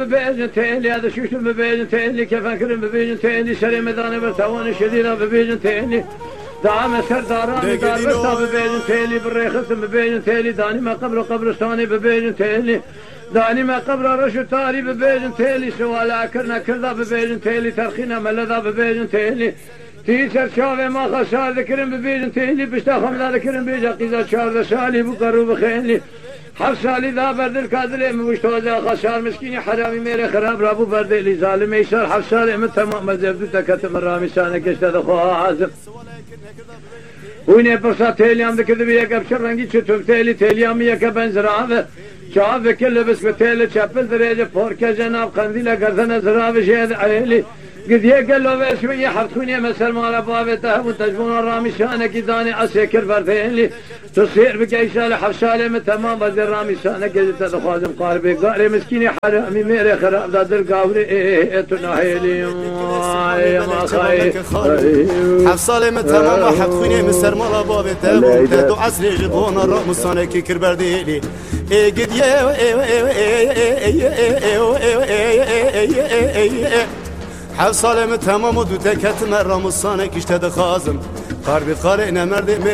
ببيجن تيلي هذا شوش ببيجن تيلي كيف أكرم ببيجن تيلي شري مداني برتوان شديدة ببيجن تيلي دعم سرداران دار برتا ببيجن تيلي بالريخص ببيجن تيلي داني ما قبر قبرستاني ببيجن تيلي داني ما قبر رشو تاري ببيجن تيلي سوالا كرنا كردا ببيجن تيلي ترخينا ملذا ببيجن تيلي تيسر شافي ما خسار ذكرن ببيجن تيلي بشتا خمدا ذكرن بيجا قيزا شار شالي بقرو بخيلي حفصالي ذا برد الكادلي مشتوزا خسار مسكيني حرامي ميري خراب رابو برد اللي ظالم يسار حفصالي من تمام مزبدو تكتم الرامي سانك اشتاد خوها عازم ويني برصا تيلي عم ذكر بيك ابشر رنجي شتوب تيلي عم يكا بنزرعه شاف كل بس بتيلي شابل دريجة فوركا جناب قنديلة قرثنا زرابي شهد عيلي قد يقل له بس شوية حرتوني مسر مال بابته وتجبون الرامي شانك داني اسيكر برثيلي تصير بكيشالي حفشالي من تمام بدر رامي شانك قد تدخازم قاربي قاري مسكيني حرامي ميري خراب داد القاوري تناهيلي يا ما خاي حفصالي من تمام حرتوني مسر مال بابته وتدو عسري جبون الرامي شانك كربرديلي قد حفصالي من تمام ودو تكت مرام الصانك اشتد خازم قاربي قارئنا مرد